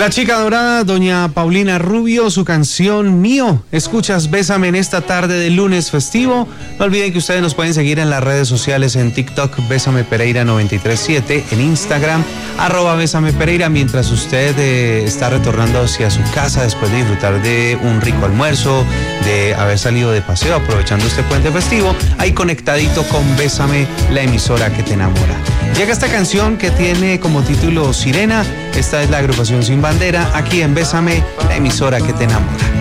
La chica dorada, doña Paulina Rubio, su canción Mío. Escuchas Bésame en esta tarde de lunes festivo. No olviden que ustedes nos pueden seguir en las redes sociales, en TikTok, Bésame Pereira 937, en Instagram, @Bésame Pereira, mientras usted está retornando hacia su casa después de disfrutar de un rico almuerzo, de haber salido de paseo, aprovechando este puente festivo, ahí conectadito con Bésame, la emisora que te enamora. Llega esta canción que tiene como título Sirena. Esta es la agrupación Sin Bandera, aquí en Bésame, la emisora que te enamora.